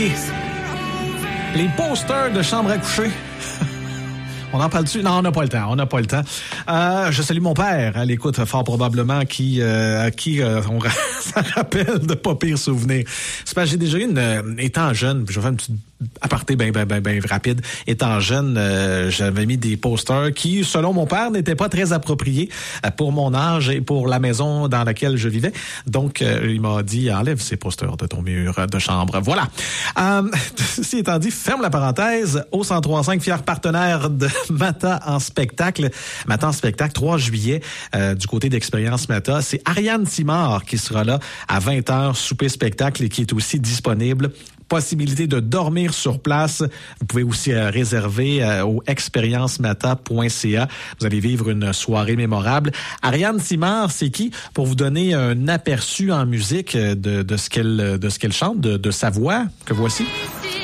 Les posters de chambre à coucher. On en parle-tu? Non, on n'a pas le temps. Je salue mon père à l'écoute, fort probablement, à qui ça rappelle de pas pires souvenirs. C'est parce que j'ai déjà eu étant jeune, je vais faire une petite aparté ben rapide. Étant jeune, j'avais mis des posters qui, selon mon père, n'étaient pas très appropriés pour mon âge et pour la maison dans laquelle je vivais. Donc, il m'a dit, enlève ces posters de ton mur de chambre. Voilà. Ceci étant dit, ferme la parenthèse. Au 103.5, fier partenaire de Mata en spectacle. Mata en spectacle, 3 juillet, du côté d'Expérience Mata. C'est Ariane Simard qui sera là à 20h, souper spectacle, et qui est aussi disponible. Possibilité de dormir sur place. Vous pouvez aussi réserver au expériencemata.ca. Vous allez vivre une soirée mémorable. Ariane Simard, c'est qui? Pour vous donner un aperçu en musique de ce qu'elle chante, de sa voix, que voici.